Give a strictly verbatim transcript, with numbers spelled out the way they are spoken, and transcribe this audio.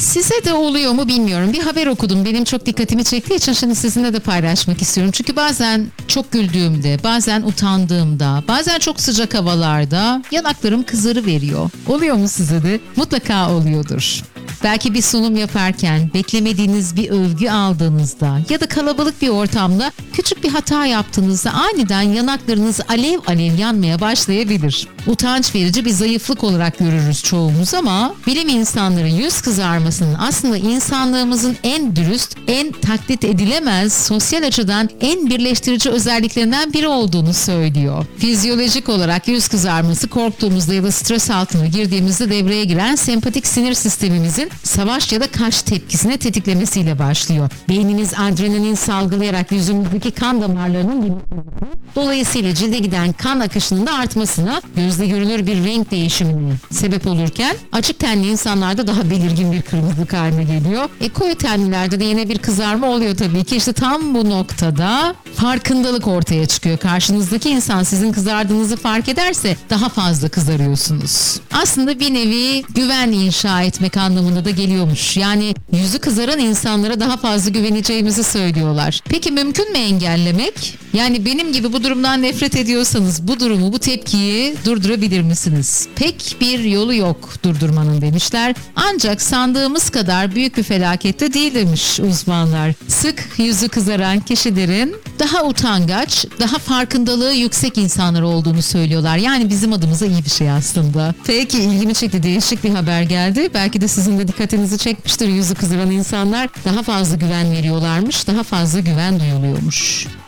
Size de oluyor mu bilmiyorum. Bir haber okudum. Benim çok dikkatimi çektiği için şimdi sizinle de paylaşmak istiyorum. Çünkü bazen çok güldüğümde, bazen utandığımda, bazen çok sıcak havalarda yanaklarım kızarıveriyor. Oluyor mu size de? Mutlaka oluyordur. Belki bir sunum yaparken, beklemediğiniz bir övgü aldığınızda ya da kalabalık bir ortamda küçük bir hata yaptığınızda aniden yanaklarınız alev alev yanmaya başlayabilir. Utanç verici bir zayıflık olarak görürüz çoğumuz ama bilim insanları yüz kızarmasının aslında insanlığımızın en dürüst, en taklit edilemez, sosyal açıdan en birleştirici özelliklerinden biri olduğunu söylüyor. Fizyolojik olarak yüz kızarması korktuğumuzda ya da stres altına girdiğimizde devreye giren sempatik sinir sistemimizin savaş ya da kaç tepkisine tetiklemesiyle başlıyor. Beyniniz adrenalin salgılayarak yüzümüzdeki kan damarlarının dolayısıyla cilde giden kan akışının da artmasına, gözle görünür bir renk değişimine sebep olurken açık tenli insanlarda daha belirgin bir kırmızılık haline geliyor. E koyu tenlilerde de yine bir kızarma oluyor tabii ki. İşte tam bu noktada farkındalık ortaya çıkıyor. Karşınızdaki insan sizin kızardığınızı fark ederse daha fazla kızarıyorsunuz. Aslında bir nevi güven inşa etmek anlamında da geliyormuş. Yani yüzü kızaran insanlara daha fazla güveneceğimizi söylüyorlar. Peki mümkün mü engellemek? Yani benim gibi bu durumdan nefret ediyorsanız bu durumu, bu tepkiyi durdurabilir misiniz? Pek bir yolu yok durdurmanın demişler. Ancak sandığımız kadar büyük bir felakette değil demiş uzmanlar. Sık yüzü kızaran kişilerin daha utangaç, daha farkındalığı yüksek insanlar olduğunu söylüyorlar. Yani bizim adımıza iyi bir şey aslında. Peki, ilgimi çekti, değişik bir haber geldi. Belki de sizin de dikkatinizi çekmiştir. Yüzü kızaran insanlar daha fazla güven veriyorlarmış, daha fazla güven duyuluyormuş.